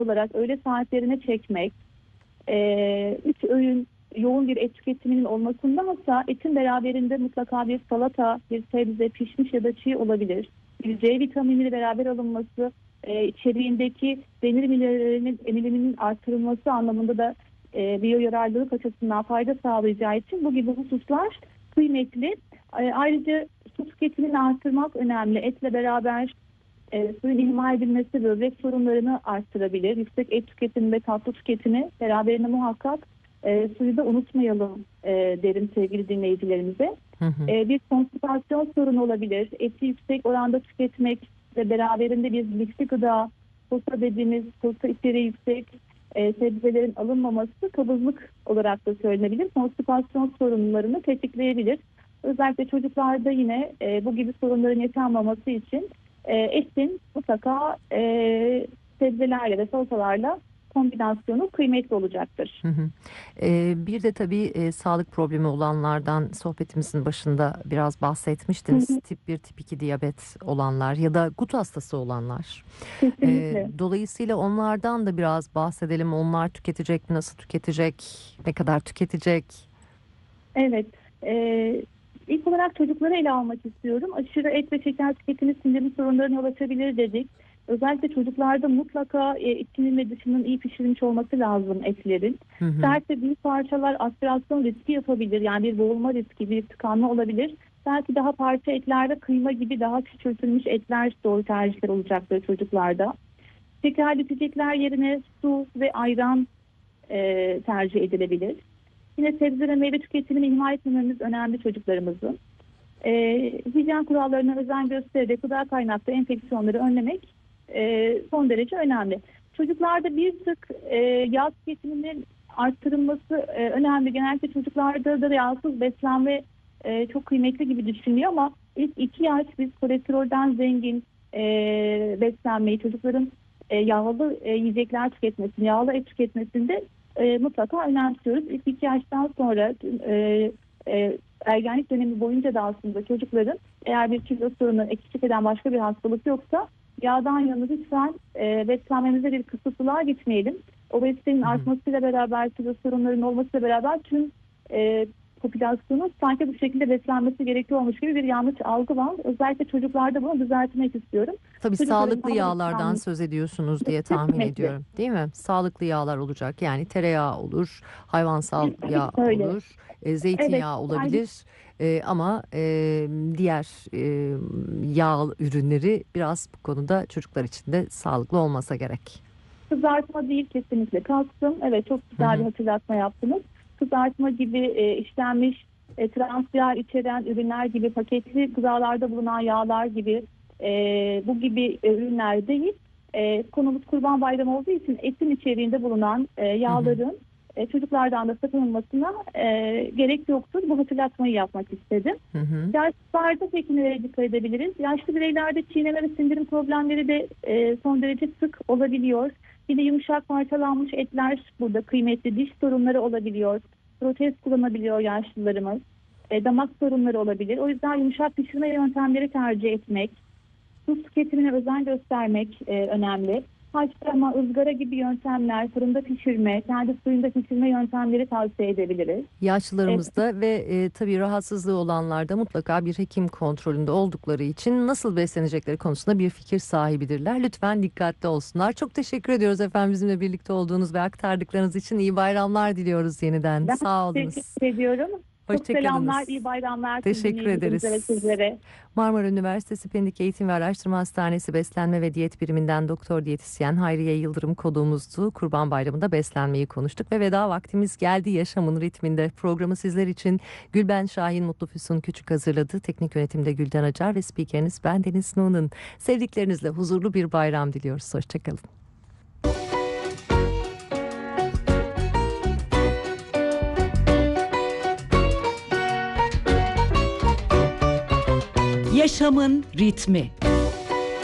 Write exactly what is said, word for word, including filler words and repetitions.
olarak öğle saatlerine çekmek, e, üç öğün yoğun bir et tüketiminin olmasındansa etin beraberinde mutlaka bir salata, bir sebze, pişmiş ya da çiğ olabilir. Bir C vitaminiyle beraber alınması, e, içeriğindeki demir mineralinin emiliminin artırılması anlamında da e, biyoyararlılık açısından fayda sağlayacağı için bu gibi hususlar kıymetli. E, ayrıca su tüketimini artırmak önemli. Etle beraber e, suyun ihmal edilmesi böbrek sorunlarını arttırabilir. Yüksek et tüketimi ve tatlı tüketimi beraberinde muhakkak e, suyu da unutmayalım e, derim sevgili dinleyicilerimize. Hı hı. E, bir konstipasyon sorunu olabilir. Eti yüksek oranda tüketmek ve beraberinde bir lifli gıda, posta dediğimiz posta içeriği yüksek e, sebzelerin alınmaması kabızlık olarak da söylenebilir. Konstipasyon sorunlarını tetikleyebilir. Özellikle çocuklarda yine e, bu gibi sorunların yaşanmaması için e, etin mutlaka e, sebzelerle ve salatalarla kombinasyonu kıymetli olacaktır. Hı hı. Ee, bir de tabii e, sağlık problemi olanlardan sohbetimizin başında biraz bahsetmiştiniz. Hı hı. Tip bir, tip iki diyabet olanlar ya da gut hastası olanlar. Ee, Kesinlikle. dolayısıyla onlardan da biraz bahsedelim. Onlar tüketecek mi, nasıl tüketecek, ne kadar tüketecek? Evet. E, ilk olarak çocukları ele almak istiyorum. Aşırı et ve şeker tüketimi sindirim sorunlarına yol açabilir dedik. Özellikle çocuklarda mutlaka e, içinin ve dışının iyi pişirilmiş olması lazım etlerin. Hı hı. Sert ve büyük parçalar aspirasyon riski yapabilir. Yani bir boğulma riski, bir tıkanma olabilir. Belki daha parça etlerde kıyma gibi daha küçültülmüş etler doğru tercihler olacaktır çocuklarda. Şekerli içecekler yerine su ve ayran e, tercih edilebilir. Yine sebze ve meyve tüketimini ihmal etmememiz önemli çocuklarımızın. E, hijyen kurallarına özen göstererek gıda kaynaklı enfeksiyonları önlemek e, son derece önemli. Çocuklarda bir tık e, yağ tüketiminin arttırılması e, önemli. Genellikle çocuklarda da yağsız beslenme e, çok kıymetli gibi düşünülüyor ama ilk iki yaş biz kolesterolden zengin e, beslenmeyi, çocukların e, yağlı e, yiyecekler tüketmesini, yağlı et tüketmesinde e, mutlaka önemsiyoruz. İlk iki yaştan sonra e, e, ergenlik dönemi boyunca da aslında çocukların eğer bir kilo sorunu, eksiklik eden başka bir hastalık yoksa yağdan yana lütfen e, beslenmemize bir kısıtlığa gitmeyelim. Obezitenin artmasıyla beraber, kilo sorunlarının olmasıyla beraber tüm e, popülasyonun sanki bu şekilde beslenmesi gerekiyormuş gibi bir yanlış algı var. Özellikle çocuklarda bunu düzeltmek istiyorum. Tabii Çocukların sağlıklı yağlardan söz ediyorsunuz diye tahmin kesinlikle. ediyorum, değil mi? Sağlıklı yağlar olacak. Yani tereyağı olur, hayvansal yağ Öyle. olur, e, Evet. zeytinyağı Yani olabilir. E, ama e, diğer e, yağ ürünleri biraz bu konuda çocuklar için de sağlıklı olmasa gerek. kızartma değil kesinlikle kastım. Evet, çok Hı güzel bir hı. hatırlatma yaptınız. Kızartma gibi e, işlenmiş e, trans yağ içeren ürünler gibi paketli gıdalarda bulunan yağlar gibi e, bu gibi e, ürünler değil. E, konumuz Kurban Bayramı olduğu için etin içeriğinde bulunan e, Hı hı. yağların e, çocuklardan da sakınılmasına e, gerek yoktur. Bu hatırlatmayı yapmak istedim. Hı hı. Yaşlılarda peki nereye dikkat edebiliriz? Yaşlı bireylerde çiğneme ve sindirim problemleri de e, son derece sık olabiliyor. Yine yumuşak parçalanmış etler burada kıymetli. Diş sorunları olabiliyor. Protez kullanabiliyor yaşlılarımız. E, damak sorunları olabilir. O yüzden yumuşak pişirme yöntemleri tercih etmek, su tüketimine özen göstermek e, önemli. Haşlama, ızgara gibi yöntemler, fırında pişirme, kendi suyunda pişirme yöntemleri tavsiye edebiliriz. E, Yaşlılarımızda ve e, tabii rahatsızlığı olanlarda mutlaka bir hekim kontrolünde oldukları için nasıl beslenecekleri konusunda bir fikir sahibidirler. Lütfen dikkatli olsunlar. Çok teşekkür ediyoruz efendim bizimle birlikte olduğunuz ve aktardıklarınız için. İyi bayramlar diliyoruz yeniden. Ben Sağ olunuz. teşekkür ediyorum. Çok selamlar, Hoşçakalınız. iyi bayramlar tüm Teşekkür dinleyicilerimize ve ederiz. sizlere. Marmara Üniversitesi Pendik Eğitim ve Araştırma Hastanesi Beslenme ve Diyet Biriminden doktor diyetisyen Hayriye Yıldırım konuğumuzdu. Kurban Bayramı'nda beslenmeyi konuştuk ve veda vaktimiz geldi yaşamın ritminde. Programı sizler için Gülben Şahin Mutlu Füsun Küçük hazırladı. Teknik yönetimde Gülden Acar ve spikeriniz ben Deniz Nuğ'un. Sevdiklerinizle huzurlu bir bayram diliyoruz. Hoşçakalın. Yaşamın ritmi.